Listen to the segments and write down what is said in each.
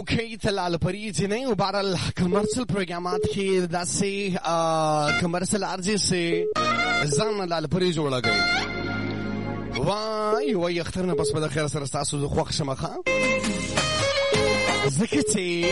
اوكي تلال پری جنہیں وبارل کمرشل پروگرامات کی داسې کمرشل ارجی سے ځان لال پری جوړه گئی وای اخترنا بس په خیر سره تاسو زه خوښ شم ښا ځکه چې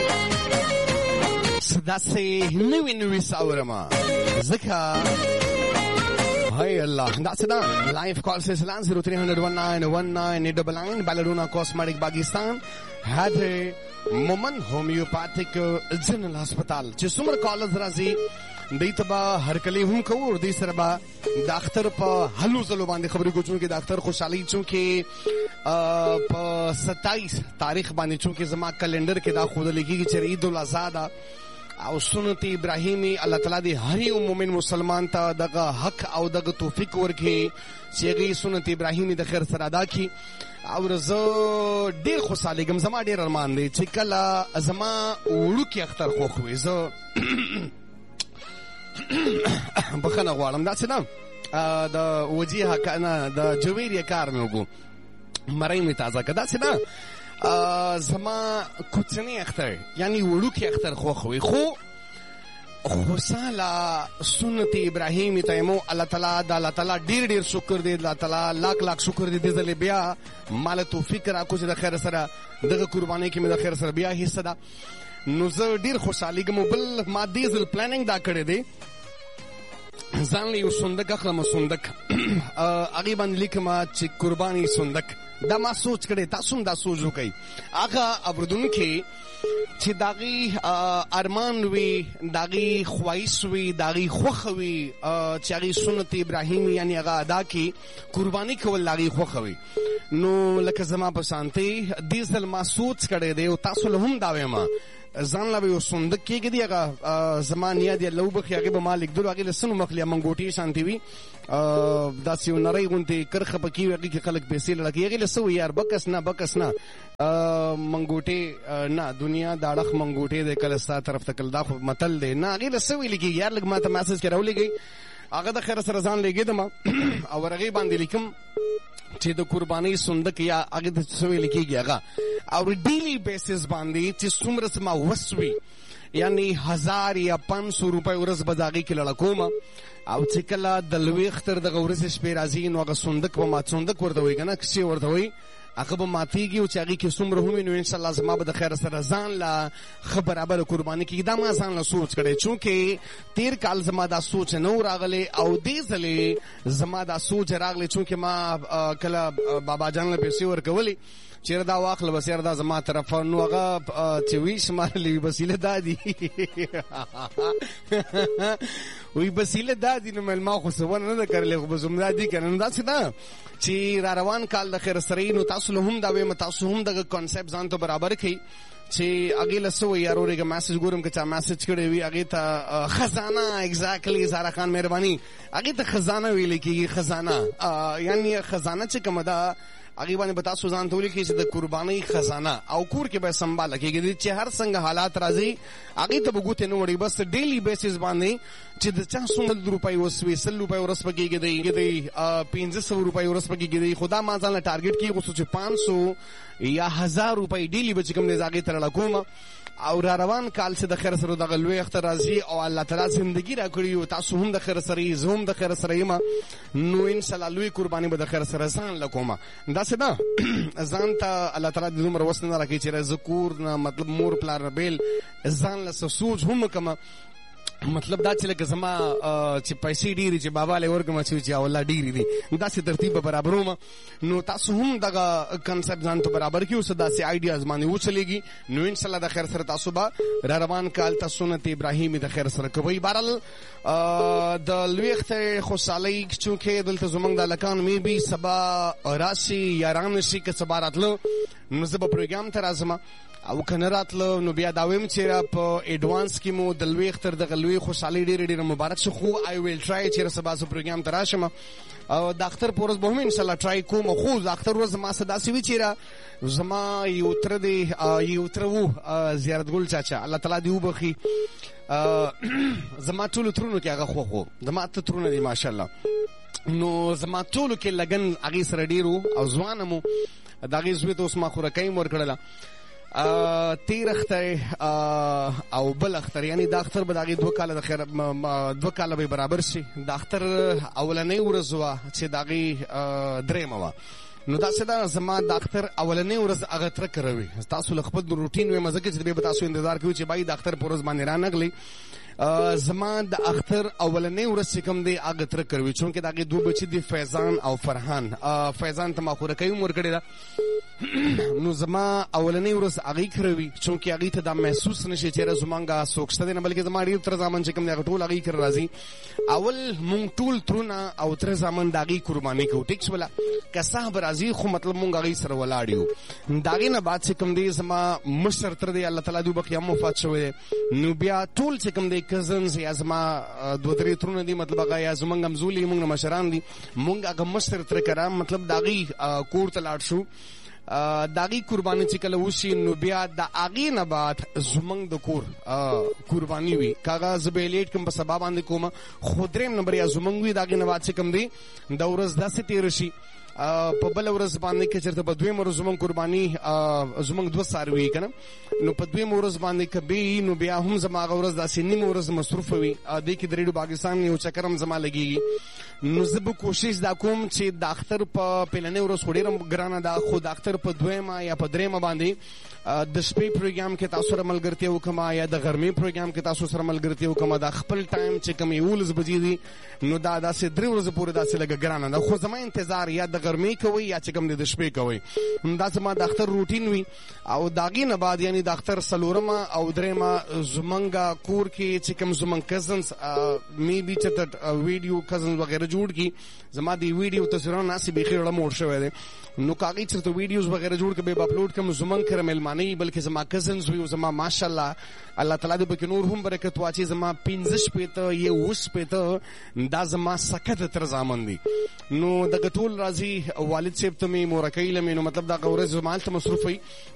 داسې نوې ساورما ځکه هاي الله that's it live call says 03001919 Ballerina Cosmetic Pakistan had a Moman Homeopathic General Hospital چې څومره کالز راځي دې تبا هر کلی هم کو دې سره با د اختر په هلو زلو باندې خبرې کوم چې د اختر خوشحالي چونکه په 27 تاریخ باندې چونکه زما کلندر کې دا خود لګي چې عید الاضحی او سنت ابراهیمی الله تعالی دې هر یو مومن مسلمان ته دغه حق او دغه توفیق ورکړي چې هغه سنت ابراهیمی د خیر سره ادا کړي او زه ډیر خوشاله ګم زما ډیر ارمان دی چې کله زما وړو کې اختر خوښ وي زه بخنه غواړم دا څه نه د وجیه کنه د جویری کار مې وګو مړی می تازه کدا څه نه زما کوچنی اختر یعنی وړوکی اختر خوښوي خو خوشاله سنت ابراهیمی ته مو الله تعالی د الله تعالی ډیر شکر دی الله تعالی لاک شکر دی د زله بیا مال توفیق راکو چې د خیر سره دغه قرباني کې مې د خیر سره بیا حصہ ده نو زه ډیر خوشحالي کوم بل ما دې ځل پلانینګ دا کړی دی ځان له یو صندوق اخلم صندوق هغه باندې لیکم چې قرباني صندوق دا ما سوچ کړی تاسو هم دا سوچ وکړئ هغه اوردونکو چې داغي ارمان وي داغي خواهش وي داغي خوښ وي چې هغه سنت ابراهیم یعنی هغه ادا کی قرباني کول داغي خوښ وي نو لکه زما په شانتي دې ځل ما سوچ کړی دی او تاسو له هم دا وایم ځان لا یو صندوق کې دی هغه زمانیا دی لو بخي هغه به مالک درو هغه لسنو مخلیا منګوټي شانتي وي داسې نری غونټي کرخه پکې هغه کې خلک پیسې لګي هغه لسو یار بکس نه منګوټي نه دنیا دا اړخ منګوټي د کلستا طرف ته کل دا خو متل دی نه هغه لسو لګي یار لګ ماته میسج کراولېږي هغه د خیر سره ځان لګي دما او هغه باندې لیکم چې د قرباني صندوق یا هغه د سوي لیکيږي هغه او ډیلی بیسس باندې چې څومره سما وسوي یعنی 1000 یا 500 روپۍ ورځ بزاغي کې لړکوم او چې کله د لوی اختر د غورس شپې راځي نو هغه صندوق په ما صندوق ورته وي کنه کسي ورته وي هغه به ماتيږي او چې هغه کې څومره هم نو ان شاء الله زما به د خیر سره ځان لا برابر قرباني کې دا ما ځان له سوچ کړي چونکه تیر کال زما دا سوچ نو راغله او دې ځلې زما دا سوچ راغله چونکه ما کله بابا جان له پیسې ورکولې چیر دا واخل بسیر دا زما طرف نو هغه چې ویش مالي وسیله دادي وی وسیله دادي نو مل ما خو سونه نه کړلې خو زموږ دادي کنه دا څه ده چې را روان کال د خیر سره نو تاسو هم دا وې تاسو هم دغه کانسپټ ځان ته برابر کړئ چې هغه لسو یارورګه میسج ګورم چې میسج کړی وی هغه ته خزانه ایگزیکټلی زارا خان مهرباني هغه ته خزانه ویل کېږي خزانه یعنی خزانه چې کومه ده هغه باندې بتا سوزان ته ولیکي چې د قرباني خزانه او کور کې به سنبال کېږي چې هر څنګه حالات راځي هغه ته وګورئ نو وړي بس ډیلی بیسس باندې چې د 400 روپۍ وسوي 100 روپۍ ورس پکېږي دی 1500 روپۍ ورس پکېږي خدا ما ځان ټارګټ کې غوښتو چې 500 یا 1000 روپۍ ډیلی به کوم نه زاګي تر لکوم او را روان کال چې د خیر سره د غلوي اختر راځي او الله تعالی زندگی را کړی او تاسو هم د خیر سره زوم د خیر سره یم نو ان شاء الله لوی قرباني به د خیر سره ځان لکوم دا څه ده ځان ته الله تعالی د عمر وسنه راکړي چې ذکر نه مطلب مور پلار بیل ځان له سوچ هم کما مطلب دا چې لکه زما چې پیسې ډیری چې بابا له ورګم چې الله ډیری دي دا سي ترتیب برابروم نو تاسو هم دغه کنسپټ ځان ته برابر کیو صدا سي آیډیاز باندې وچلېږي نو ان شاء الله د خیر سره تاسو به را روان کال ته سنت ابراهیمی د خیر سره کوي بهرال د لویخت خوشالۍ چونکه دلته زمونږ د لکان می بي سبا راشي یاران شي که سبا راتلو نو زه به پروګرام ته راځم او کنه راتلو نو بیا دا ویم چې په ایڈوانس کې مو د لوی اختر د غلوي خوشحالي ډېر مبارک شو خو آی ویل ټرای چې سبا سو پروګرام ته راشم او د اختر پورز به هم ان شاء الله ټرای کوم خو د اختر ورځ ما صدا سی وی چیرې زما یو تر دی یو تر وو زیارت ګل چاچا الله تعالی دی وبخي زما ټول ترونو کې هغه خو زما ته ترونه دي ماشاءالله نو زما ټول کې لګن هغه سره ډیرو او ځوانمو دغه زوی ته اوس ما خورکای مور کړله تیر اختر او بل اختر، یعنی دا اختر به د هغې 2 کاله د خیر 2 کاله به برابر شي. د اختر اولنۍ ورځ وه چې د هغې 3مه وه. نو داسې ده زما د اختر اولنۍ ورځ هغه تره کره وي. تاسو له خپل روټین ویمه ځکه چې بیا به تاسو انتظار کوئ چې بای د اختر په ورځ باندې رانغلئ. زما د اختر اولنۍ ورځ چې کوم دی هغه تره کره وي، چونکې د هغې 2 بچي دي، فیضان او فرحان. فیضان ته ما خوراکۍ هم ورکړې ده. نو زما اولنۍ ورځ هغې کره وي، چونکې هغې ته دا محسوس نه شي چېرې زمونږ څوک شته دی نه، بلکې زما ډېر تره زامن چې کوم دی هغه ټول هغې کره راځي. اول مونږ ټول ترونه او تره زامن د هغې قرباني کوو. ټیک شوله، که صاحب راځي خو مطلب مونږ هغې سره ولاړ یو. د هغې نه بعد چې کوم دی زما مشر تره دی، الله تعالی دې وبخښي، هم وفات شوی دی. نو بیا ټول چې کوم دی کزنز یا زما 2-3 ترونه دي، مطلب هغه یا زمونږ همزولي مونږ نه مشران دي، مونږ هغه مشر تره کره مطلب د هغې کور ته لاړ شو. د هغې قرباني چې کله وشي نو بیا د هغې نه بعد زمونږ د کور قرباني وي. که هغه زه به یې لیټ کړم په سبا باندې کومه، خو 3م نمبر یا زمونږ وي. د هغې نه بعد چې کوم دی د ورځ داسې تېره شي په بله ورځ باندې که چېرته په 2مه ورځ زمونږ قرباني زمونږ 2 څاروي که نه، نو په 2مه ورځ باندې که بې نو بیا هم زما هغه ورځ داسې نیمه ورځ مصروفه وي. دې کې د ریډیو پاکستان یو چکر هم زما لګېږي. نو زه به کوشش دا کوم چې د اختر په پیلنۍ ورځ خو ډېره ګرانه ده، خو د اختر په 2مه یا په 3مه باندې د شپې پروګرام کې تاسو سره ملګرتیا وکړم یا د غرمې پروګرام کې تاسو سره ملګرتیا وکړم. دا خپل ټایم چې کوم 11 بجې دي نو دا داسې 3 ورځې پورې داسې لږه ګرانه ده. خو زما انتظار یا د غرمې کوئ یا چې کوم دی د شپې کوئ. دا زما د اختر روټین وي. او د هغې نه بعد یعنی د اختر 4مه او 3مه زمونږ کور کې چې کوم زمونږ کزنس میبي چې ویډیو کزنس وغیره جوړ کړي. زما د ویډیو تصویرونه ناسې بیخي ړړه موړ شوی دی، نو که هغې چېرته ویډیوز وغیره جوړ کړي به اپلوډ کړم. زمونږ کره مېلمانه وي، بلکې زما کزنز وي او زما ماشاءالله الله تعالی دې پکې نور هم برکت واچي. زما 15 شپېته یا 20 شپېته دا زما سکته تر زامن دي. نو دغه ټول راځي والد صاحب ته مې مورکۍ له مې، نو مطلب دغه ورځ زما هلته مصروف وي.